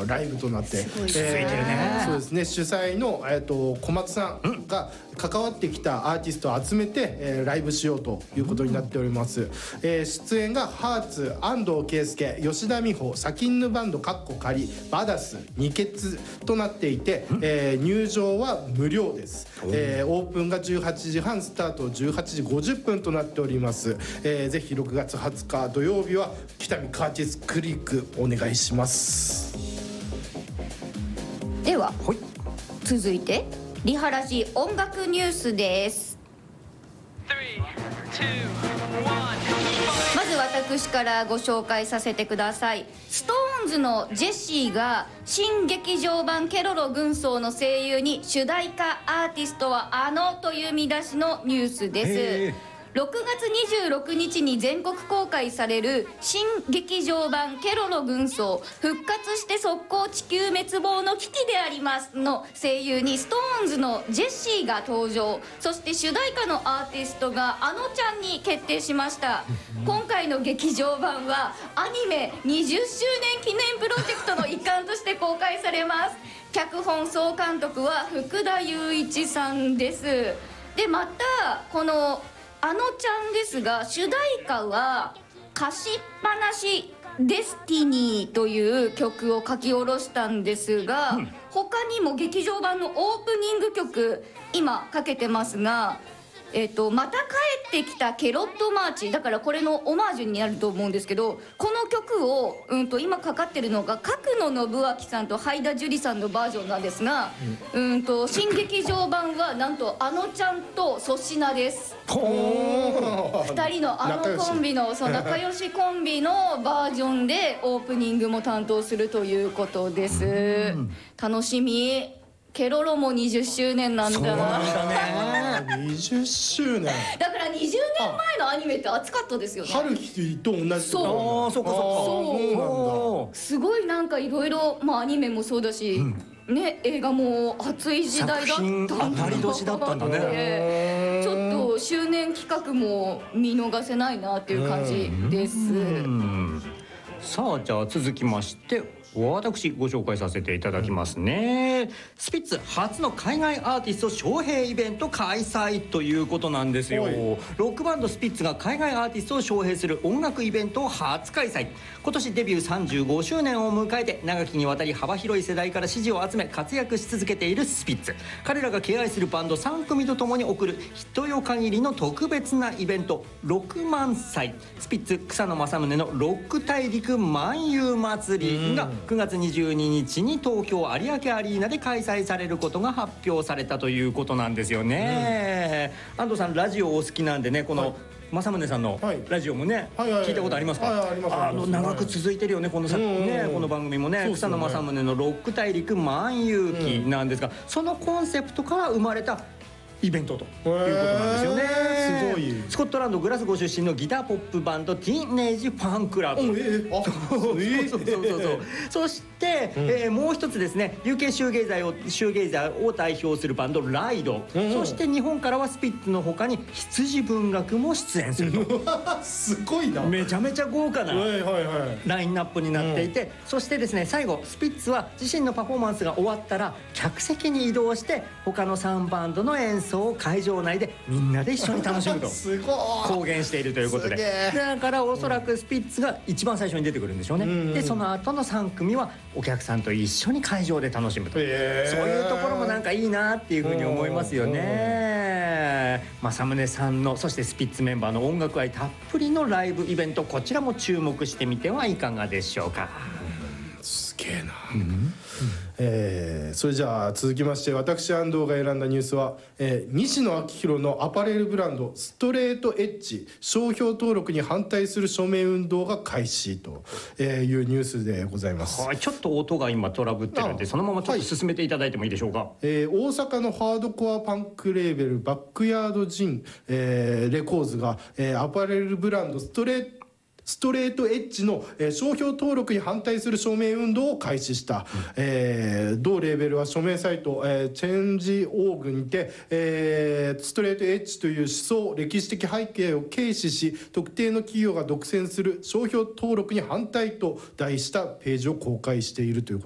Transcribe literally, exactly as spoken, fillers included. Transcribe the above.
ライブとなって、 すごい続いてるね。 そうですね、主催の、えー、と小松さんが関わってきたアーティストを集めて、えーライブしようということになっております、えー出演がハーツ、安藤圭介、吉田美穂、サキンヌバンドかっこ仮、バダス、ニケツとなっていて、えー入場は無料です、えーオープンがじゅうはちじはん、スタートじゅうはちじごじゅっぷんとなっております、えーぜひろくがつはつか土曜日は北見カーティスクリックお願いします。 でははい。 続いてリハラジ音楽ニュースです。まず私からご紹介させてください。ストーンズのジェシーが新劇場版ケロロ軍曹の声優に主題歌アーティストはあのという見出しのニュースです。ろくがつにじゅうろくにちに全国公開される新劇場版ケロロ軍曹復活して速攻地球滅亡の危機でありますの声優にストーンズのジェシーが登場。そして主題歌のアーティストがあのちゃんに決定しました。今回の劇場版はアニメにじゅっしゅうねん記念プロジェクトの一環として公開されます。脚本総監督は福田雄一さんです。でまたこのあのちゃんですが、主題歌は貸しっぱなしデスティニーという曲を書き下ろしたんですが、うん、他にも劇場版のオープニング曲今かけてますが、えーと、また帰ってきたケロットマーチだからこれのオマージュになると思うんですけど、この曲を、うんと今かかってるのが角野信明さんとハイダ樹里さんのバージョンなんですが、うん、うんと新劇場版はなんとあのちゃんと粗品です。ふたりのあのコンビのそう仲良しコンビのバージョンでオープニングも担当するということです。楽しみ。ケロロもにじゅっしゅうねんなんだ。そうなんだね。にじゅっしゅうねん。 だからにじゅうねんまえのアニメって熱かったですよね。 春日と同じところ。 そう。 ああ、そうかそうか。 そうなんだ。 すごいなんかいろいろまあアニメもそうだし、うん、ね映画も熱い時代だったんだ当たり年だったんだね。 ちょっと周年企画も見逃せないなっていう感じです。 さあじゃあ続きまして私ご紹介させていただきますね。スピッツ初の海外アーティスト招聘イベント開催ということなんですよ。ロックバンドスピッツが海外アーティストを招聘する音楽イベントを初開催。今年デビューさんじゅうごしゅうねんを迎えて長きにわたり幅広い世代から支持を集め活躍し続けているスピッツ。彼らが敬愛するバンドさんくみとともに送る一夜限りの特別なイベントろくまんさいスピッツ草野正宗のロック大陸漫遊祭りがくがつにじゅうににちに東京有明アリーナで開催されることが発表されたということなんですよね。うん、安藤さんラジオお好きなんでね、この、はい、正宗さんのラジオもね、はい、聞いたことありますか？ はいはい、あります。 あの長く続いてるよね、このさ、ね、この番組もね、草野正宗のロック大陸漫遊記なんですが、うん、そのコンセプトから生まれたイベントということなんですよね。 すごい。 スコットランドグラスゴー出身のギターポップバンドティーンエイジファンクラブ。そうそうそうそう。そして、うん、えー、もう一つですね、 ユーケー シューゲイザーをシューゲイザーを代表するバンドライド、うん、そして日本からはスピッツの他に羊文学も出演するとすごいな。 めちゃめちゃ豪華なはいはいはい、 ラインナップになっていて、うん、そしてですね最後スピッツは自身のパフォーマンスが終わったら客席に移動して他のさんバンドの演奏を会場内でみんなで一緒に楽しむとすごい公言しているということで、だからおそらくスピッツが一番最初に出てくるんでしょうね。うん、でその後のさんくみはお客さんと一緒に会場で楽しむと、えー、そういうところもなんかいいなっていうふうに思いますよね。正宗さんのそしてスピッツメンバーの音楽愛たっぷりのライブイベント、こちらも注目してみてはいかがでしょうか。 うん、すげえな。うん、えー、それじゃあ続きまして私安藤が選んだニュースは、えー、西野昭弘のアパレルブランドストレートエッジ商標登録に反対する署名運動が開始というニュースでございます。 はい、ちょっと音が今トラブってるんでそのままちょっと進めていただいてもいいでしょうか。はい、 えー、大阪のハードコアパンクレーベルバックヤードジン、えー、レコーズが、えー、アパレルブランドストレートストレートエッジの、えー、商標登録に反対する署名運動を開始した、うん、えー、同レーベルは署名サイト、えー、チェンジオーグにて、えー、ストレートエッジという思想歴史的背景を軽視し特定の企業が独占する商標登録に反対と題したページを公開しているということ